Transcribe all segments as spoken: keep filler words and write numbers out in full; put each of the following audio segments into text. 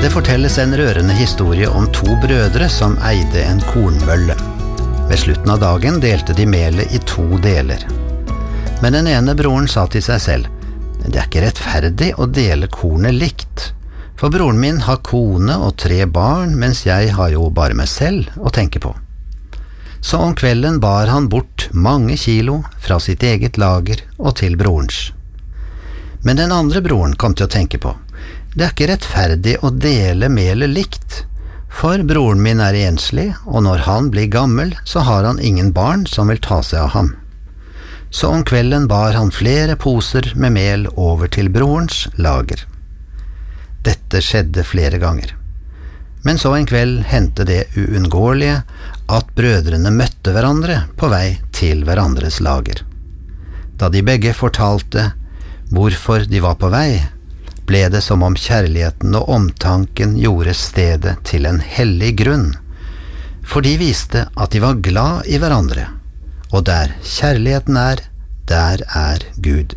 Det fortelles en rørende historie om to brødre som eide en kornmølle. Ved slutten av dagen delte de melet i to deler. Men den ene broren sa til seg selv, «Det er ikke rettferdig å dele kornet likt, for broren min har kone og tre barn, mens jeg har jo bare meg selv å tenke på.» Så om kvelden bar han bort mange kilo fra sitt eget lager og til brorens. Men den andre broren kom til å tenke på, «Det er ikke rettferdig å dele melet likt, for broren min er enslig, og når han blir gammel, så har han ingen barn som vil ta seg av ham.» Så om kvelden bar han flere poser med mel over til brorens lager. Dette skjedde flere ganger. Men så en kveld hendte det uunngåelige at brødrene møtte hverandre på vei til hverandres lager. Da de begge fortalte hvorfor de var på vei, ble det som om kjærligheten og omtanken gjorde stedet til en hellig grunn, for de viste at de var glad i hverandre, og der kjærligheten er, der er Gud.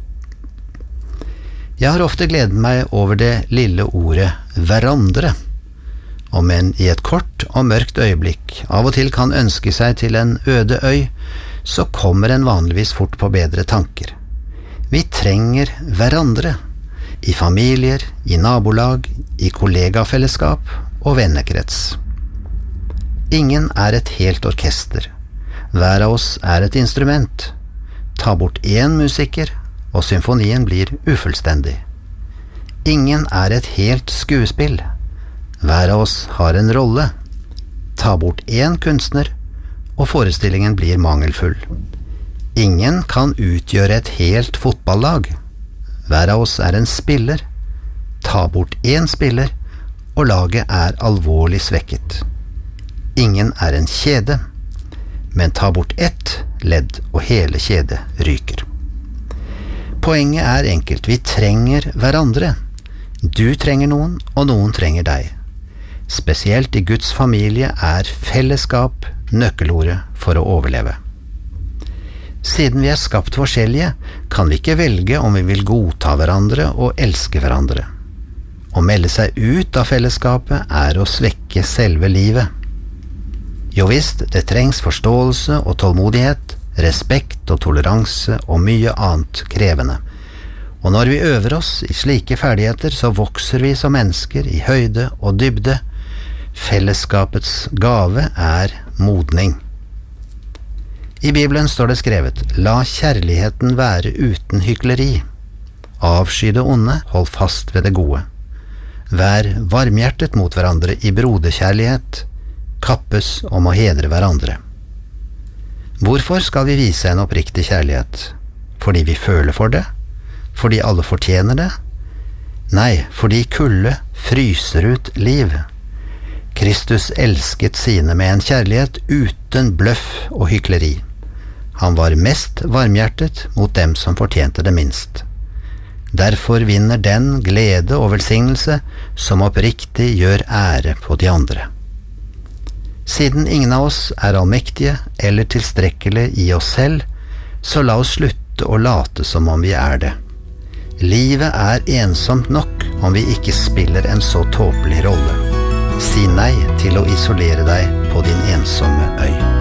Jeg har ofte gledet meg over det lille ordet hverandre, om enn i et kort og mørkt øyeblikk av og til kan ønske seg til en øde øy, så kommer en vanligvis fort på bedre tanker. Vi trenger hverandre, i familier, i nabolag, i kollegafellesskap og vennekrets. Ingen er et helt orkester. Hver av oss er et instrument. Ta bort én musiker, og symfonien blir ufullstendig. Ingen er et helt skuespill. Hver av oss har en rolle. Ta bort én kunstner, og forestillingen blir mangelfull. Ingen kan utgjøre et helt fotballag. Hver av oss er en spiller. Ta bort én spiller, og laget er alvorlig svekket. Ingen er en kjede, men ta bort ett ledd, og hele kjedet ryker. Poenget er enkelt, vi trenger hverandre. Du trenger noen, og noen trenger deg. Spesielt i Guds familie er fellesskap nøkkelordet for å overleve. Siden vi er skapt forskjellige, kan vi ikke velge om vi vil godta hverandre og elske hverandre. Å melde seg ut av fellesskapet er å svekke selve livet. Jo visst, det trengs forståelse og tålmodighet, respekt og toleranse og mye annet krevende. Og når vi øver oss i slike ferdigheter, så vokser vi som mennesker i høyde og dybde. Fellesskapets gave er modning. I Bibelen står det skrevet, «La kjærligheten være uten hykleri. Avsky det onde, hold fast ved det gode. Vær varmhjertet mot hverandre i broderkjærlighet, kappes om å hedre hverandre.» Hvorfor skal vi vise en oppriktig kjærlighet? Fordi vi føler for det? Fordi alle fortjener det? Nei, fordi kulde fryser ut liv. Kristus elsket sine med en kjærlighet uten bløff og hykleri. Han var mest varmhjertet mot dem som fortjente det minst. Derfor vinner den glede og velsignelse som oppriktig gjør ære på de andre. Siden ingen av oss er allmektige eller tilstrekkelige i oss selv, så la oss slutte å late som om vi er det. Livet er ensomt nok om vi ikke spiller en så tåpelig rolle. Si nei til å isolere deg på din ensomme øy.